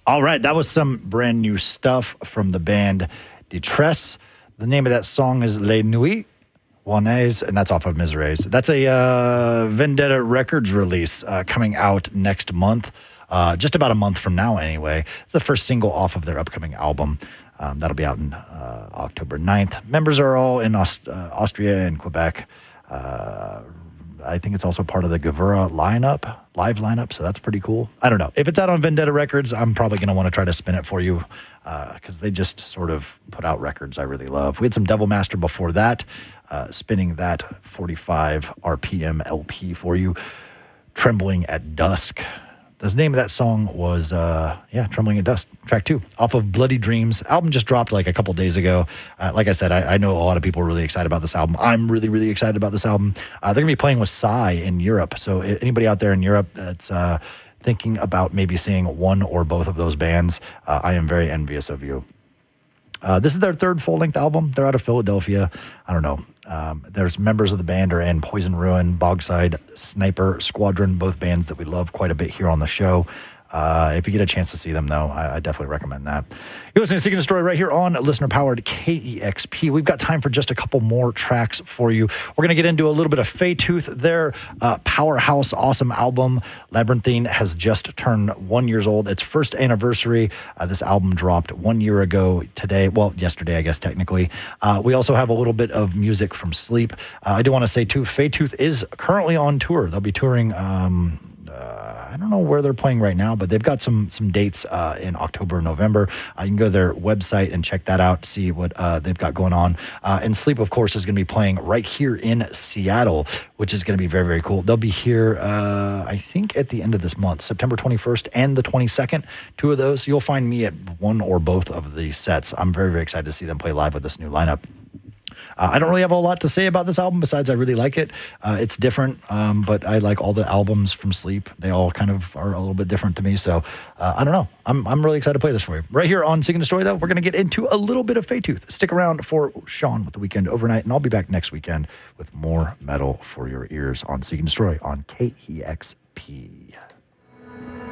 All right, that was some brand new stuff from the band Détresse. The name of that song is Les Nuits Wannaise, and that's off of Miseries. That's a Vendetta Records release coming out next month, just about a month from now anyway. It's the first single off of their upcoming album. That'll be out on October 9th. Members are all in Austria and Quebec. I think it's also part of the Gavura live lineup, so that's pretty cool. I don't know. If it's out on Vendetta Records, I'm probably going to want to try to spin it for you because they just sort of put out records I really love. We had some Devil Master before that, spinning that 45 RPM LP for you, Trembling at Dusk. The name of that song was, Trembling at Dusk, track 2, off of Bloody Dreams. Album just dropped like a couple days ago. Like I said, I know a lot of people are really excited about this album. I'm really, really excited about this album. They're going to be playing with Psy in Europe. So anybody out there in Europe that's thinking about maybe seeing one or both of those bands, I am very envious of you. This is their third full-length album. They're out of Philadelphia. I don't know. There's members of the band are in Poison Ruin, Bogside, Sniper Squadron, both bands that we love quite a bit here on the show. If you get a chance to see them, though, I definitely recommend that. You're listening to Seeking the Story right here on listener-powered KEXP. We've got time for just a couple more tracks for you. We're going to get into a little bit of Feytooth. Their powerhouse, awesome album, Labyrinthine, has just turned 1 year old. Its first anniversary. This album dropped 1 year ago today. Well, yesterday, I guess, technically. We also have a little bit of music from Sleep. I do want to say, too, Feytooth is currently on tour. They'll be touring... I don't know where they're playing right now, but they've got some dates in October and November. You can go to their website and check that out, see what they've got going on. And Sleep, of course, is going to be playing right here in Seattle, which is going to be very, very cool. They'll be here, I think, at the end of this month, September 21st and the 22nd, 2 of those. You'll find me at one or both of these sets. I'm very, very excited to see them play live with this new lineup. I don't really have a lot to say about this album besides I really like it. It's different, but I like all the albums from Sleep. They all kind of are a little bit different to me, so I don't know. I'm really excited to play this for you. Right here on Seeking the Story, though, we're going to get into a little bit of Feytooth. Stick around for Sean with the Weekend Overnight, and I'll be back next weekend with more metal for your ears on Seeking the Story on KEXP.